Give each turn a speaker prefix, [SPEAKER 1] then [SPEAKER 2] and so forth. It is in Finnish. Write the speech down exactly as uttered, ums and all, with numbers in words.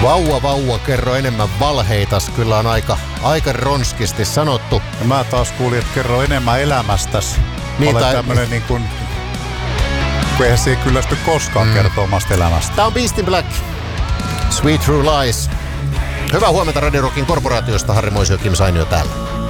[SPEAKER 1] Vauva, vauva, kerro enemmän valheitas. Kyllä on aika, aika ronskisti sanottu.
[SPEAKER 2] Ja mä taas kuulin, että kerro enemmän elämästäsi.
[SPEAKER 1] Niin,
[SPEAKER 2] Olen
[SPEAKER 1] tai...
[SPEAKER 2] tämmönen niin kuin... Eihän se ei kyllästy koskaan mm. kertoa omasta elämästä.
[SPEAKER 1] Tää on Beast in Black. Sweet True Lies. Hyvää huomenta Radio Rockin korporaatiosta. Harri Moisio, Kim Sainio täällä.